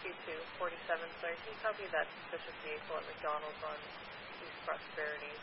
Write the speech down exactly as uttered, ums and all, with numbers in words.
you too, forty-seven. Sorry, can you copy that Bishop Vehicle at McDonald's on East Prosperity?